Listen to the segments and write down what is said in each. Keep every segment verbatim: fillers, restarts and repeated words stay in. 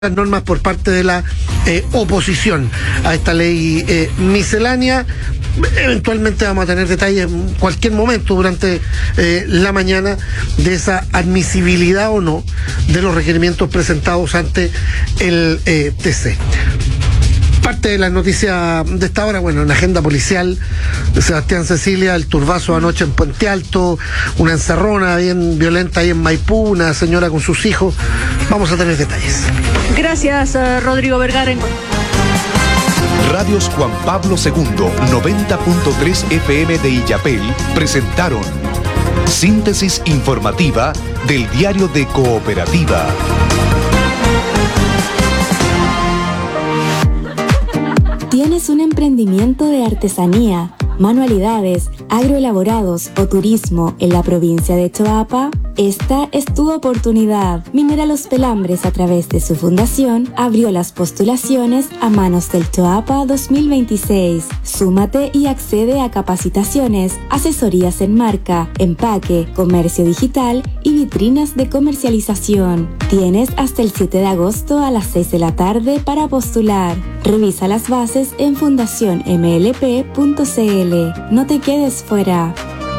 las normas por parte de la eh, oposición a esta ley eh, miscelánea. Eventualmente vamos a tener detalles en cualquier momento durante eh, la mañana de esa admisibilidad o no de los requerimientos presentados ante el eh, T C. Parte de las noticias de esta hora, bueno, en la agenda policial, Sebastián Cecilia, el turbazo anoche en Puente Alto, una encerrona bien violenta ahí en Maipú, una señora con sus hijos. Vamos a tener detalles. Gracias, uh, Rodrigo Vergara. Radios Juan Pablo segundo, noventa punto tres F M de Illapel presentaron síntesis informativa del Diario de Cooperativa. ¿Tienes un emprendimiento de artesanía, manualidades, agroelaborados o turismo en la provincia de Choapa? Esta es tu oportunidad. Minera Los Pelambres, a través de su fundación, abrió las postulaciones a manos del Choapa dos mil veintiséis. Súmate y accede a capacitaciones, asesorías en marca, empaque, comercio digital y vitrinas de comercialización. Tienes hasta el siete de agosto a las seis de la tarde para postular. Revisa las bases en fundación m l p punto c l. No te quedes fuera.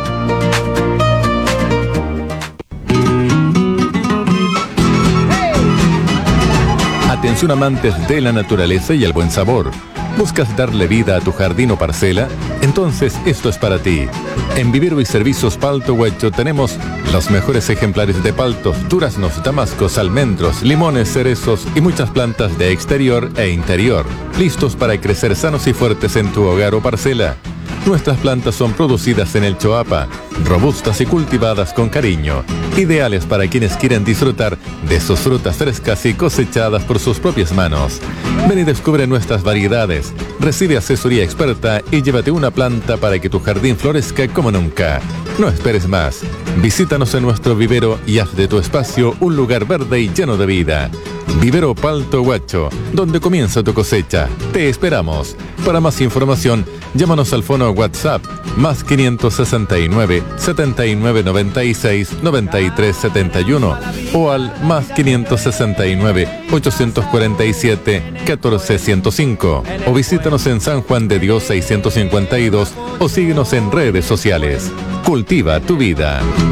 Atención amantes de la naturaleza y el buen sabor. ¿Buscas darle vida a tu jardín o parcela? Entonces esto es para ti. En Vivero y Servicios Palto Huecho tenemos los mejores ejemplares de paltos, duraznos, damascos, almendros, limones, cerezos y muchas plantas de exterior e interior, listos para crecer sanos y fuertes en tu hogar o parcela. Nuestras plantas son producidas en el Choapa, robustas y cultivadas con cariño, ideales para quienes quieren disfrutar de sus frutas frescas y cosechadas por sus propias manos. Ven y descubre nuestras variedades, recibe asesoría experta y llévate una planta para que tu jardín florezca como nunca. No esperes más. Visítanos en nuestro vivero y haz de tu espacio un lugar verde y lleno de vida. Vivero Palto Huacho, donde comienza tu cosecha. Te esperamos. Para más información, llámanos al fono WhatsApp más quinientos sesenta y nueve, setenta y nueve noventa y seis, noventa y tres setenta y uno o al más quinientos sesenta y nueve, ochocientos cuarenta y siete, catorce ciento cinco o visítanos en San Juan de Dios seiscientos cincuenta y dos o síguenos en redes sociales. Cultiva tu vida.